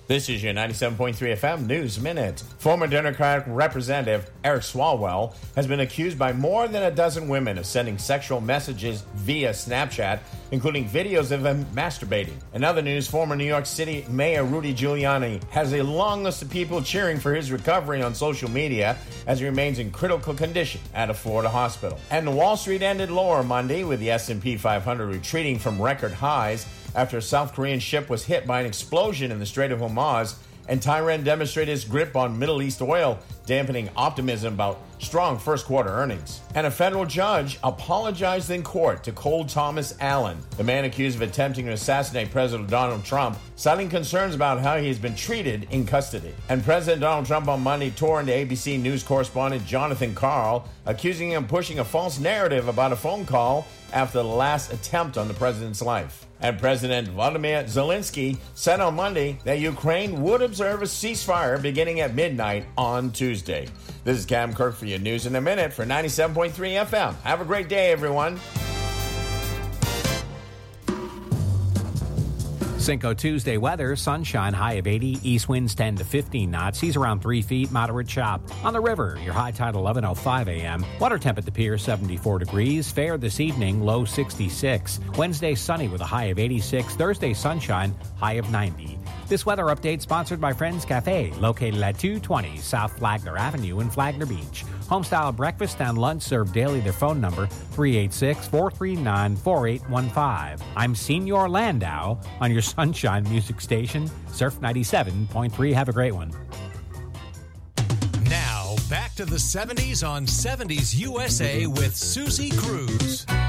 This is your 97.3 FM News Minute. Former Democratic Representative Eric Swalwell has been accused by more than a dozen women of sending sexual messages via Snapchat, including videos of him masturbating. In other news, former New York City Mayor Rudy Giuliani has a long list of people cheering for his recovery on social media as he remains in critical condition at a Florida hospital. And Wall Street ended lower Monday, with the S&P 500 retreating from record highs after a South Korean ship was hit by an explosion in the Strait of Hormuz, and Tehran demonstrated its grip on Middle East oil, dampening optimism about strong first quarter earnings. And a federal judge apologized in court to Cole Thomas Allen, the man accused of attempting to assassinate President Donald Trump, citing concerns about how he has been treated in custody. And President Donald Trump on Monday tore into ABC News correspondent Jonathan Karl, accusing him of pushing a false narrative about a phone call after the last attempt on the president's life. And President Volodymyr Zelensky said on Monday that Ukraine would observe a ceasefire beginning at midnight on Tuesday. This is Cam Kirk for your News in a Minute for 97.3 FM. Have a great day, everyone. Cinco Tuesday weather, sunshine, high of 80, east winds 10 to 15 knots, seas around 3 feet, moderate chop. On the river, your high tide 11:05 a.m. Water temp at the pier 74 degrees, fair this evening, low 66. Wednesday sunny with a high of 86, Thursday sunshine, high of 90. This weather update sponsored by Friends Cafe, located at 220 South Flagler Avenue in Flagler Beach. Homestyle breakfast and lunch served daily. Their phone number, 386-439-4815. I'm Senior Landau on your Sunshine Music Station, Surf 97.3. Have a great one. Now, back to the 70s on 70s USA with Susie Cruz.